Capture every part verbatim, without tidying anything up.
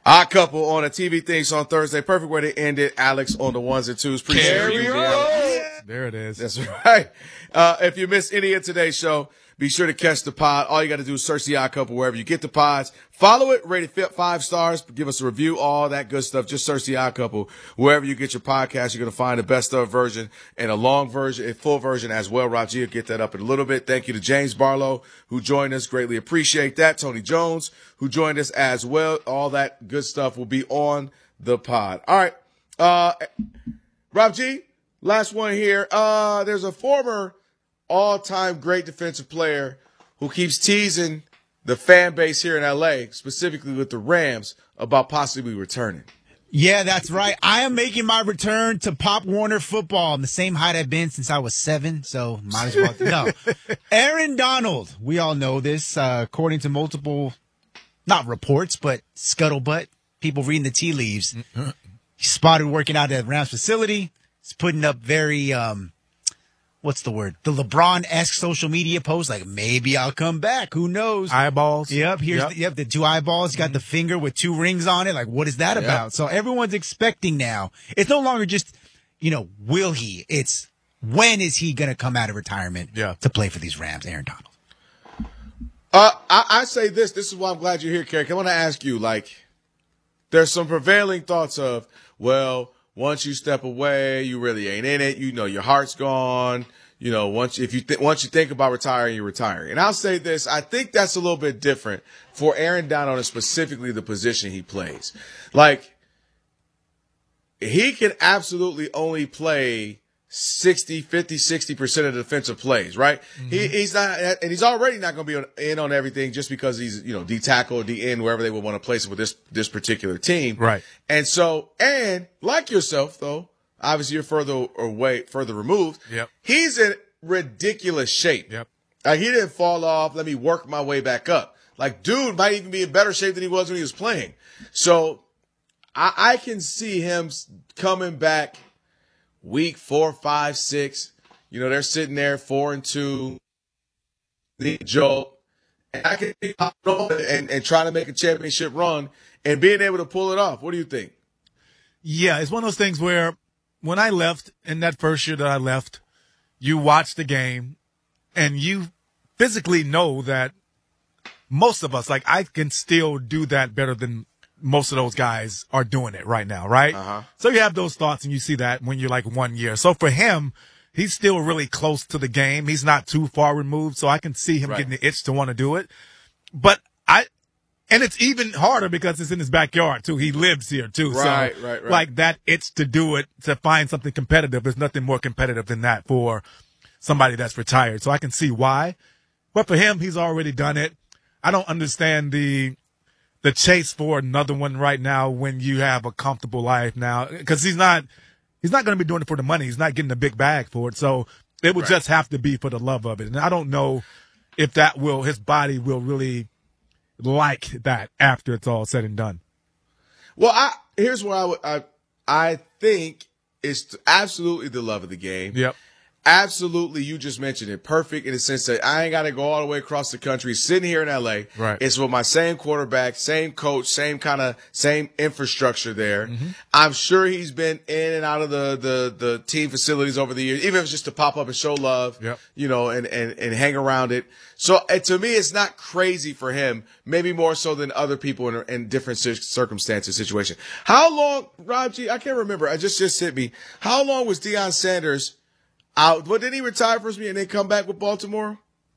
Odd Couple on a T V Things on Thursday. Perfect way to end it. Alex on the ones and twos. Appreciate Carry you. on. There it is. That's right. Uh, if you missed any of today's show, be sure to catch the pod. All you got to do is search the Odd Couple wherever you get the pods. Follow it, rate it five stars, give us a review, all that good stuff. Just search the Odd Couple wherever you get your podcast. You're going to find the best of version and a long version, a full version as well. Rob G will get that up in a little bit. Thank you to James Barlow, who joined us. Greatly appreciate that. Tony Jones, who joined us as well. All that good stuff will be on the pod. All right. Uh, Rob G, last one here. Uh, there's a former all-time great defensive player who keeps teasing the fan base here in L A, specifically with the Rams, about possibly returning. Yeah, that's right. I am making my return to Pop Warner football. I'm the same height I've been since I was seven, so might as well. No. Aaron Donald, we all know this, uh, according to multiple, not reports, but scuttlebutt, people reading the tea leaves. He's spotted working out at Rams facility. He's putting up very, um, what's the word? The LeBron-esque social media post, like, maybe I'll come back. Who knows? Eyeballs. Yep. Here's Yep. The, yep, the two eyeballs. You got mm-hmm. the finger with two rings on it. Like, what is that yep. about? So everyone's expecting now. It's no longer just, you know, will he? It's when is he going to come out of retirement yeah. to play for these Rams, Aaron Donald? Uh, I, I say this. This is why I'm glad you're here, Carrick. I want to ask you, like, there's some prevailing thoughts of, well, once you step away, you really ain't in it. You know, your heart's gone. You know, once if you th- once you think about retiring, you're retiring. And I'll say this: I think that's a little bit different for Aaron Donald, and specifically the position he plays. Like, he can absolutely only play sixty, fifty, sixty percent of the defensive plays, right? Mm-hmm. He, he's not, and he's already not going to be on, in on everything just because he's, you know, D tackle or D end, wherever they would want to place him with this, this particular team. Right. And so, and like yourself, though, obviously you're further away, further removed. Yep. He's in ridiculous shape. Yep. Like, he didn't fall off. Let me work my way back up. Like, dude might even be in better shape than he was when he was playing. So I, I can see him coming back week four, five, six. You know, they're sitting there four and two. The joke. And I can and, and try to make a championship run and being able to pull it off. What do you think? Yeah, it's one of those things where when I left, in that first year that I left, you watch the game and you physically know that most of us, like, I can still do that better than most of those guys are doing it right now, right? Uh-huh. So you have those thoughts and you see that when you're like one year. So for him, he's still really close to the game. He's not too far removed. So I can see him right. getting the itch to want to do it. But I, and it's even harder because it's in his backyard too. He lives here too. Right, so right, right. like that itch to do it, to find something competitive. There's nothing more competitive than that for somebody that's retired. So I can see why. But for him, he's already done it. I don't understand the, the chase for another one right now when you have a comfortable life now, because he's not, he's not going to be doing it for the money. He's not getting a big bag for it. So it would right. just have to be for the love of it. And I don't know if that will, his body will really like that after it's all said and done. Well, I, here's where I would, I, I think it's absolutely the love of the game. Yep. Absolutely, you just mentioned it. Perfect in the sense that I ain't got to go all the way across the country, sitting here in L A. Right. It's with my same quarterback, same coach, same kind of, same infrastructure there. Mm-hmm. I'm sure he's been in and out of the, the, the team facilities over the years, even if it's just to pop up and show love, yep. you know, and, and, and hang around it. So uh, to me, it's not crazy for him, maybe more so than other people in, in different circumstances, situation. How long, Rob G, I can't remember. I just, just hit me. How long was Deion Sanders out? What, did he retire for me and then come back with Baltimore?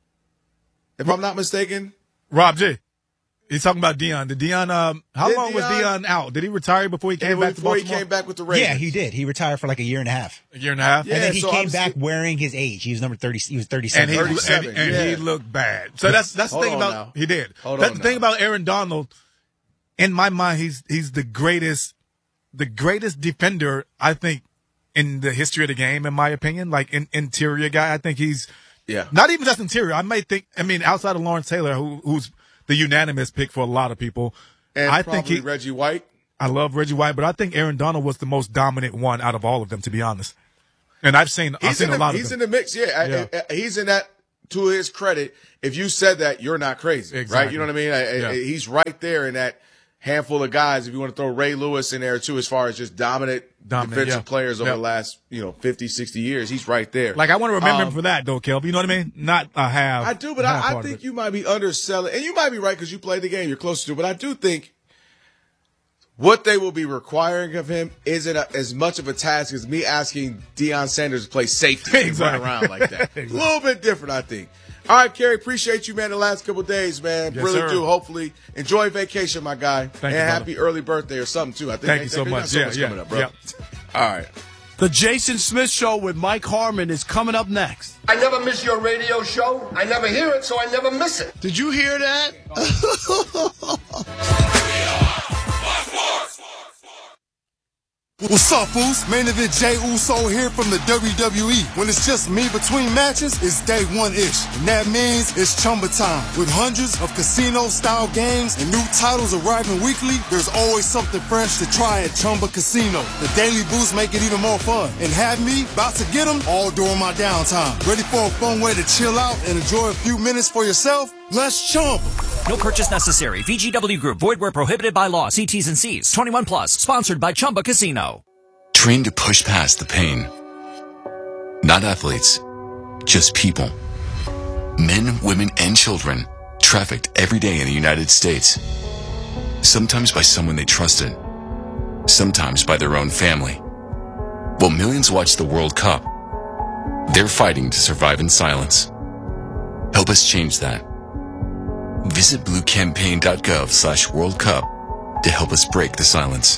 If I'm not mistaken. Rob G. He's talking about Deion. Did Deion, um, how Did long was Deion- Deion out? Did he retire before he came And back to before Baltimore? he came back with the Ravens. Yeah, he did. He retired for like a year and a half. A year and a half? Yeah, and then he so came I'm back st- wearing his age. He was number thirty. He was And thirty-seven. he, and, thirty-seven, and yeah. he looked bad. So that's, that's the Hold thing on about, now. he did. Hold That's on the thing now. about Aaron Donald. In my mind, he's, he's the greatest, the greatest defender, I think, in the history of the game, in my opinion. Like, in, interior guy. I think he's, Yeah. not even just interior. I might think, I mean, outside of Lawrence Taylor, who, who's the unanimous pick for a lot of people. And I probably think he, Reggie White. I love Reggie White, but I think Aaron Donald was the most dominant one out of all of them, to be honest. And I've seen, I've He's, seen in a the, lot of he's them. in the mix. Yeah. I- Yeah. I- he's in that, to his credit. If you said that, you're not crazy. Exactly. Right? You know what I mean? I, I- Yeah. he's right there in that handful of guys. If you want to throw Ray Lewis in there too, as far as just dominant, Dominant, defensive yeah. players over Yep. the last, you know, fifty, sixty years, he's right there. Like, I want to remember Um, him for that, though, Kelp. You know what I mean? Not a half. I do, but half I, I part of think it. you might be underselling, and you might be right because you played the game, you're closer to it, but I do think what they will be requiring of him isn't a, as much of a task as me asking Deion Sanders to play safety and Exactly. run around like that. Exactly. A little bit different, I think. All right, Kerry, appreciate you, man, the last couple of days, man. Yes, really sir. do. Hopefully, enjoy vacation, my guy. Thank and you, happy brother. early birthday or something, too. I think Thank you ain't so that- got much. so Yeah, much yeah, coming up, bro. yeah. All right. The Jason Smith Show with Mike Harmon is coming up next. I never miss your radio show. I never hear it, so I never miss it. Did you hear that? What's up, Foos? Main event Jay Uso here from the W W E. When it's just me between matches, it's day one-ish. And that means it's Chumba time. With hundreds of casino-style games and new titles arriving weekly, there's always something fresh to try at Chumba Casino. The daily boosts make it even more fun. And have me about to get them all during my downtime. Ready for a fun way to chill out and enjoy a few minutes for yourself? Let's Chumba. No purchase necessary. V G W Group. Void where prohibited by law. See T's and C's. twenty-one plus. Sponsored by Chumba Casino. Trained to push past the pain. Not athletes, just people. Men, women, and children trafficked every day in the United States. Sometimes by someone they trusted. Sometimes by their own family. While millions watch the World Cup, they're fighting to survive in silence. Help us change that. Visit bluecampaign.gov slash World Cup to help us break the silence.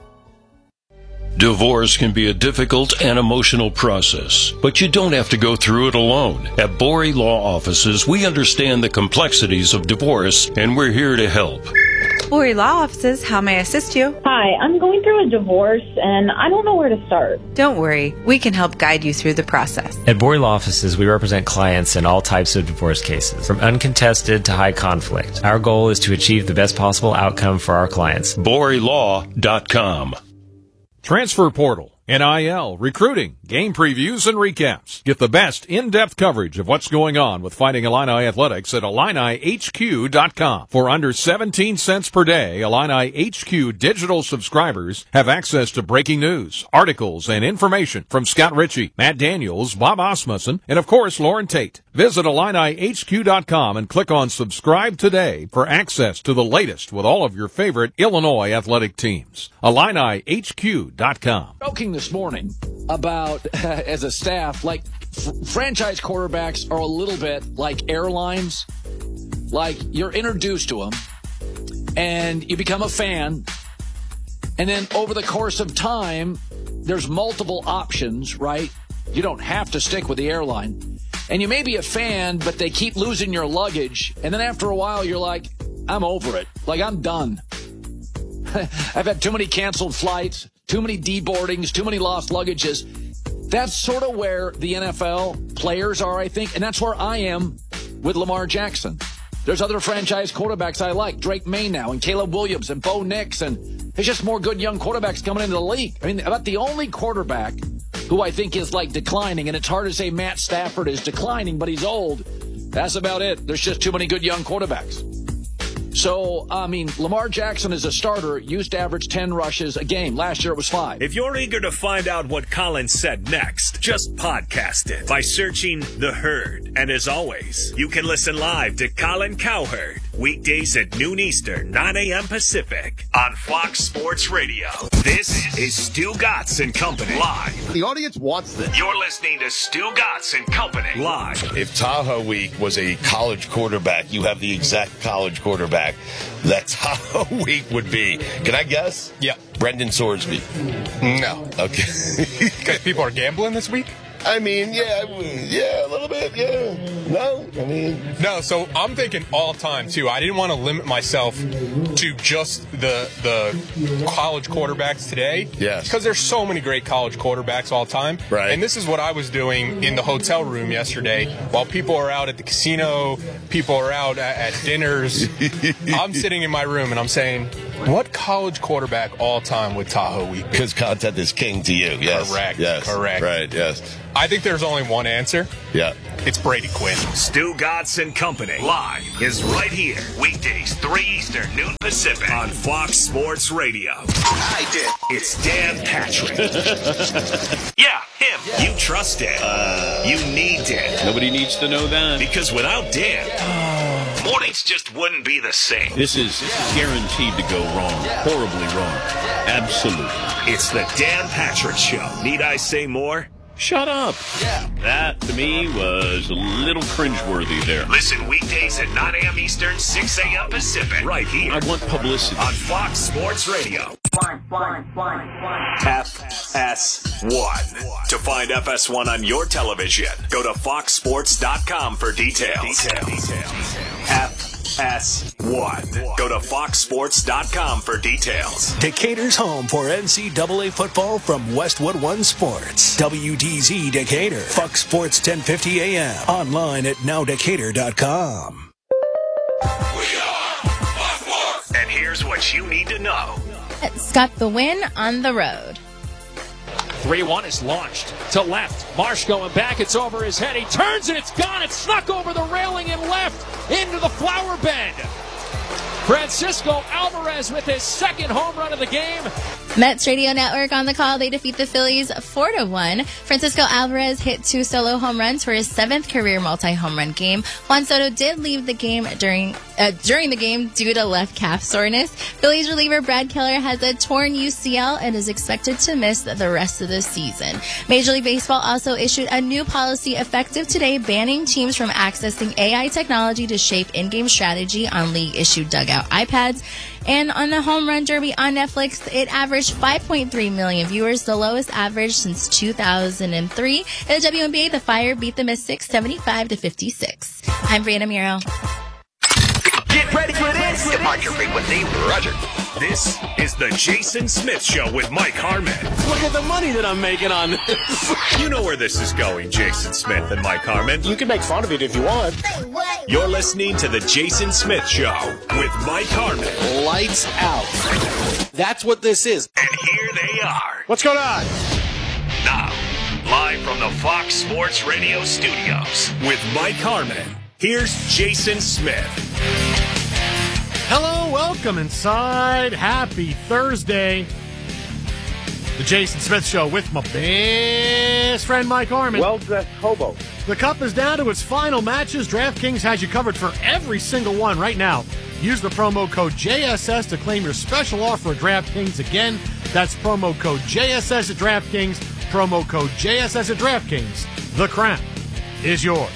Divorce can be a difficult and emotional process, but you don't have to go through it alone. At Borey Law Offices, we understand the complexities of divorce, and we're here to help. Borey Law Offices, how may I assist you? Hi, I'm going through a divorce, and I don't know where to start. Don't worry, we can help guide you through the process. At Borey Law Offices, we represent clients in all types of divorce cases, from uncontested to high conflict. Our goal is to achieve the best possible outcome for our clients. Borey Law dot com. Transfer Portal, N I L, recruiting, game previews, and recaps. Get the best in-depth coverage of what's going on with Fighting Illini Athletics at Illini H Q dot com. For under seventeen cents per day, Illini H Q digital subscribers have access to breaking news, articles, and information from Scott Ritchie, Matt Daniels, Bob Osmussen, and of course, Lauren Tate. Visit Illini H Q dot com and click on Subscribe Today for access to the latest with all of your favorite Illinois athletic teams. Illini H Q dot com. Joking this morning about, uh, as a staff, like f- franchise quarterbacks are a little bit like airlines. Like, you're introduced to them, and you become a fan, and then over the course of time, there's multiple options, right? You don't have to stick with the airline. And you may be a fan, but they keep losing your luggage, and then after a while, you're like, I'm over it. Like, I'm done. I've had too many canceled flights, too many deboardings, too many lost luggages. That's sort of where the N F L players are, I think, and that's where I am with Lamar Jackson. There's other franchise quarterbacks I like, Drake May now, and Caleb Williams, and Bo Nix, and there's just more good young quarterbacks coming into the league. I mean, about the only quarterback who I think is, like, declining, and it's hard to say Matt Stafford is declining, but he's old. That's about it. There's just too many good young quarterbacks. So, I mean, Lamar Jackson as a starter used to average ten rushes a game. Last year it was five. If you're eager to find out what Colin said next, just podcast it by searching The Herd. And as always, you can listen live to Colin Cowherd weekdays at noon Eastern, nine a.m. Pacific on Fox Sports Radio. This is Stu Gatz and Company live. The audience wants this. You're listening to Stu Gatz and Company live. If Tahoe Week was a college quarterback, you have the exact college quarterback that Tahoe Week would be. Can I guess? Yeah. Brendan Sorsby. No. Okay. Because people are gambling this week? I mean, yeah, yeah, a little bit, yeah. No, I mean... No, so I'm thinking all time, too. I didn't want to limit myself to just the the college quarterbacks today. Yes. Because there's so many great college quarterbacks all time. Right. And this is what I was doing in the hotel room yesterday. While people are out at the casino, people are out at, at dinners, I'm sitting in my room and I'm saying, What college quarterback all time would Tahoe Week? Because content is king to you. Yes. Correct. Yes. Correct. Right. Yes. I think there's only one answer. Yeah. It's Brady Quinn. Stu Godson Company live is right here. Weekdays, three Eastern, noon Pacific on Fox Sports Radio. I did. It's Dan Patrick. Yeah, him. Yeah. You trust Dan. Uh, you need Dan. Nobody needs to know that. Because without Dan, yeah. mornings just wouldn't be the same. This is yeah. guaranteed to go wrong. Yeah. Horribly wrong. Absolutely. It's the Dan Patrick Show. Need I say more? Shut up. Yeah. That, to me, was a little cringeworthy there. Listen weekdays at nine a.m. Eastern, six a.m. Pacific. Right here. I want publicity. On Fox Sports Radio. F S one. To find F S one on your television, go to fox sports dot com for details. Details. Details. F S one. Go to fox sports dot com for details. Decatur's home for N C double A football from Westwood One Sports. W D Z Decatur. Fox Sports ten fifty A M. Online at now decatur dot com. And here's what you need to know. It's got the win on the road. three one is launched to left. Marsh going back. It's over his head. He turns and it's gone. It's snuck over the railing and left into the flower bed. Francisco Alvarez with his second home run of the game. Mets Radio Network on the call. They defeat the Phillies four to one. Francisco Alvarez hit two solo home runs for his seventh career multi-home run game. Juan Soto did leave the game during uh, during the game due to left calf soreness. Phillies reliever Brad Keller has a torn U C L and is expected to miss the rest of the season. Major League Baseball also issued a new policy effective today banning teams from accessing A I technology to shape in-game strategy on league-issued dugout iPads. And on the Home Run Derby on Netflix, it averaged five point three million viewers, the lowest average since two thousand three. In the W N B A, the Fire beat the Mystics seventy-five to fifty-six. I'm Brianna Muro. Get ready for this. Depart your frequency, Roger. This is the Jason Smith Show with Mike Harmon. Look at the money that I'm making on this. You know where this is going, Jason Smith and Mike Harmon. You can make fun of it if you want. You're listening to the Jason Smith Show with Mike Harmon. Lights out. That's what this is. And here they are. What's going on? Now, live from the Fox Sports Radio studios with Mike Harmon, here's Jason Smith. Hello, welcome inside. Happy Thursday. The Jason Smith Show with my best friend Mike Harmon. Well-dressed hobo. The Cup is down to its final matches. DraftKings has you covered for every single one right now. Use the promo code J S S to claim your special offer at DraftKings. Again, that's promo code J S S at DraftKings. Promo code J S S at DraftKings. The crown is yours.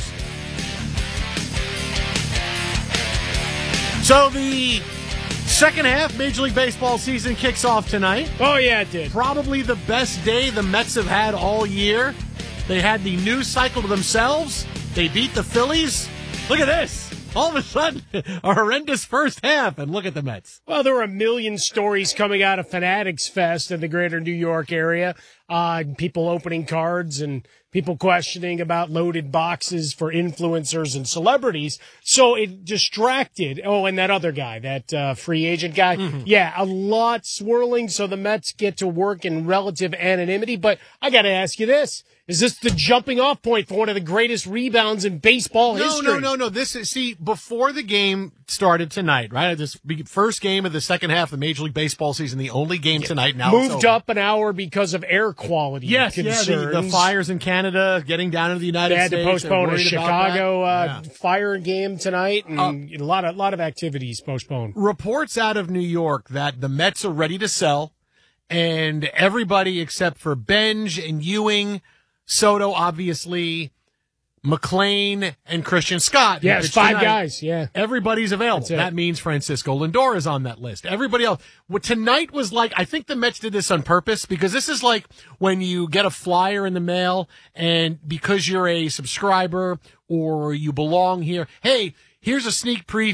So the second half Major League Baseball season kicks off tonight. Oh, yeah, it did. Probably the best day the Mets have had all year. They had the news cycle to themselves. They beat the Phillies. Look at this. All of a sudden, a horrendous first half, and look at the Mets. Well, there were a million stories coming out of Fanatics Fest in the greater New York area. Uh, people opening cards and people questioning about loaded boxes for influencers and celebrities. So it distracted. Oh, and that other guy, that uh, free agent guy. Mm-hmm. Yeah, a lot swirling. So the Mets get to work in relative anonymity. But I got to ask you this. Is this the jumping off point for one of the greatest rebounds in baseball no, history? No, no, no, no. This is, see, before the game started tonight, right? This first game of the second half of the Major League Baseball season, the only game yeah. tonight. Now moved it's over. up an hour because of air quality yes, concerns. Yeah, the, the fires in Canada, getting down into the United they had States. They had to postpone a Chicago uh, yeah. fire game tonight, and uh, a lot of lot of activities postponed. Reports out of New York that the Mets are ready to sell, and everybody except for Benj and Ewing, Soto, obviously, McClain, and Christian Scott. Yes, five tonight. guys, yeah. Everybody's available. That means Francisco Lindor is on that list. Everybody else. What tonight was like, I think the Mets did this on purpose, because this is like when you get a flyer in the mail, and because you're a subscriber or you belong here, hey, here's a sneak preview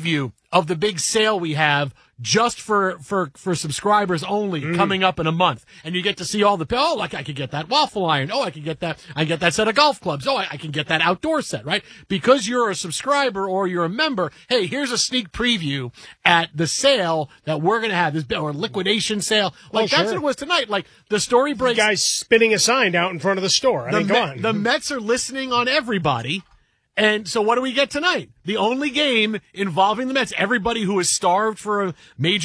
of the big sale we have just for, for, for subscribers only Mm. coming up in a month. And you get to see all the, oh, like I could get that waffle iron. Oh, I could get that, I can get that set of golf clubs. Oh, I, I can get that outdoor set, right? Because you're a subscriber or you're a member, hey, here's a sneak preview at the sale that we're going to have, this or liquidation sale. Like, Oh, that's sure. what it was tonight. Like, the story breaks. The guy's spinning a sign out in front of the store. I the, mean, come Met- on. the Mets are listening on everybody. And so what do we get tonight? The only game involving the Mets. Everybody who is starved for a major